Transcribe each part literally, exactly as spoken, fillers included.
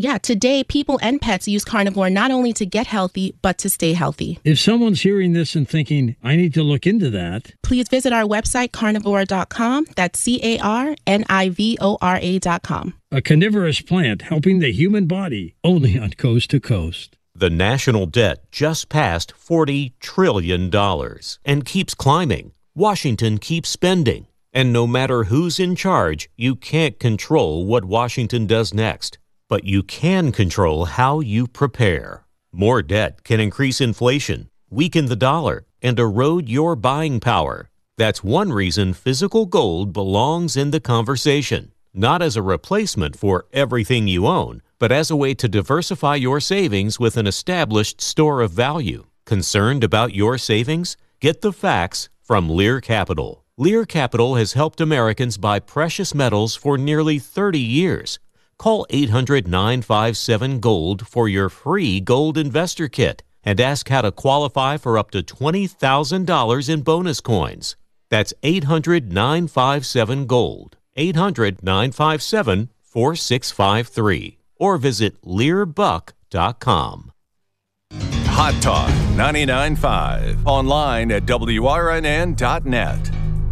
Yeah, today, people and pets use carnivore not only to get healthy, but to stay healthy. If someone's hearing this and thinking, I need to look into that, please visit our website, carnivora dot com. That's C A R N I V O R A dot com. A carnivorous plant helping the human body, only on Coast to Coast. The national debt just passed forty trillion dollars and keeps climbing. Washington keeps spending. And no matter who's in charge, you can't control what Washington does next. But you can control how you prepare. More debt can increase inflation, weaken the dollar, and erode your buying power. That's one reason physical gold belongs in the conversation. Not as a replacement for everything you own, but as a way to diversify your savings with an established store of value. Concerned about your savings? Get the facts from Lear Capital. Lear Capital has helped Americans buy precious metals for nearly thirty years. Call eight hundred, nine five seven, GOLD for your free gold investor kit and ask how to qualify for up to twenty thousand dollars in bonus coins. That's eight hundred, nine five seven, GOLD. eight hundred, nine five seven, four six five three. Or visit lear buck dot com. Hot Talk ninety-nine point five. Online at W R N N dot net.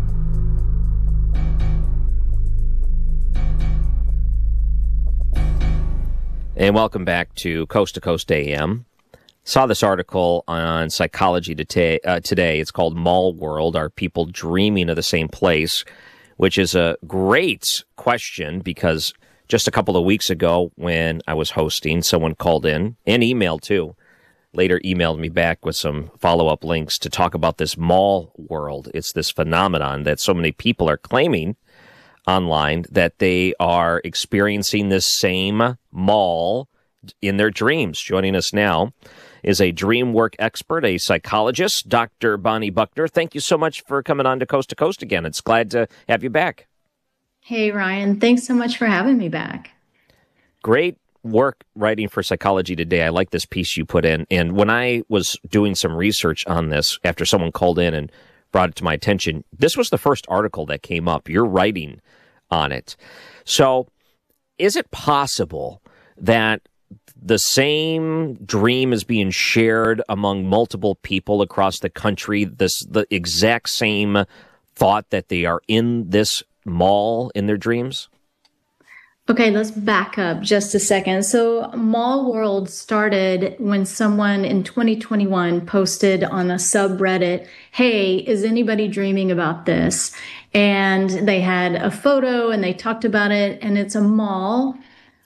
And welcome back to Coast to Coast A M. Saw this article on Psychology Today. Uh, today. It's called Mall World. Are people dreaming of the same place? Which is a great question because just a couple of weeks ago when I was hosting, someone called in and emailed too. Later emailed me back with some follow-up links to talk about this mall world. It's this phenomenon that so many people are claiming online that they are experiencing this same mall in their dreams. Joining us now is a dream work expert, a psychologist, Doctor Bonnie Buckner. Thank you so much for coming on to Coast to Coast again. It's glad to have you back. Hey, Ryan. Thanks so much for having me back. Great work writing for Psychology Today. I like this piece you put in. And when I was doing some research on this, after someone called in and brought it to my attention, this was the first article that came up. You're writing on it. So is it possible that the same dream is being shared among multiple people across the country, this the exact same thought that they are in this mall in their dreams? Okay, let's back up just a second. So Mall World started when someone in twenty twenty-one posted on a subreddit, hey, is anybody dreaming about this? And they had a photo and they talked about it, and it's a mall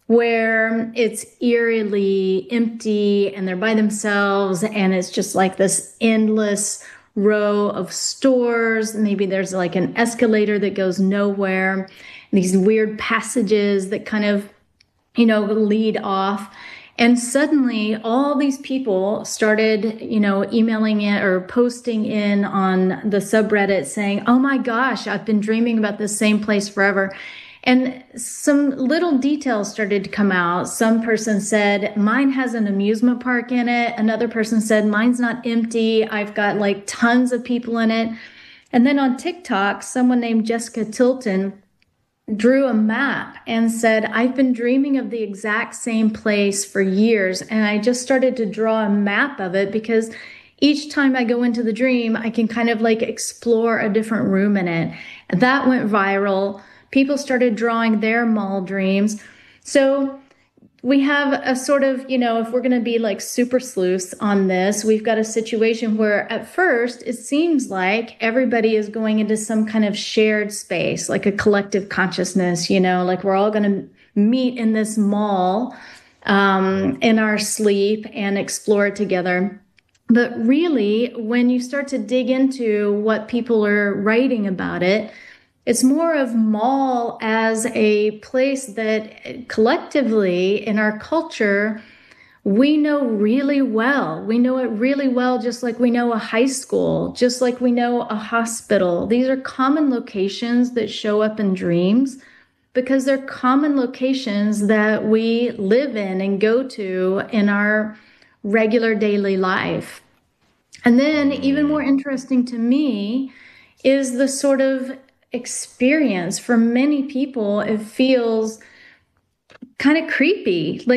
where it's eerily empty and they're by themselves, and it's just like this endless row of stores. Maybe there's like an escalator that goes nowhere. These weird passages that kind of, you know, lead off. And suddenly all these people started, you know, emailing it or posting in on the subreddit saying, oh my gosh, I've been dreaming about this same place forever. And some little details started to come out. Some person said, mine has an amusement park in it. Another person said, mine's not empty. I've got like tons of people in it. And then on TikTok, someone named Jessica Tilton drew a map and said, I've been dreaming of the exact same place for years. And I just started to draw a map of it because each time I go into the dream, I can kind of like explore a different room in it. And that went viral. People started drawing their mall dreams. So we have a sort of, you know, if we're going to be like super sleuths on this, we've got a situation where at first it seems like everybody is going into some kind of shared space, like a collective consciousness, you know, like we're all going to meet in this mall um, in our sleep and explore it together. But really, when you start to dig into what people are writing about it, it's more of mall as a place that collectively in our culture, we know really well. We know it really well, just like we know a high school, just like we know a hospital. These are common locations that show up in dreams because they're common locations that we live in and go to in our regular daily life. And then even more interesting to me is the sort of experience. For many people, it feels kind of creepy. Like